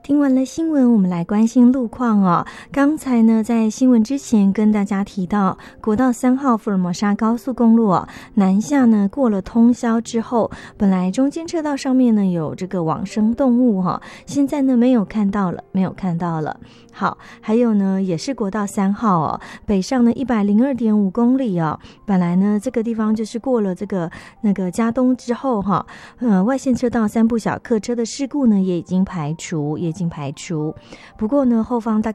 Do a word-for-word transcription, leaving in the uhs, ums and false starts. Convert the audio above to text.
听完了新闻，我们来关心路况哦。刚才呢，在新闻之前跟大家提到，国道三号福尔摩沙高速公路哦，南下呢过了通霄之后，本来中间车道上面呢有这个往生动物哈、哦，现在呢没有看到了，没有看到了。好，还有呢，也是国道三号哦，北上呢一百零二点五公里哦，本来呢这个地方就是过了这个那个嘉东之后哈、哦，呃，外线车道三部小客车的事故呢也已经排除，也已经排除。不过呢，后方大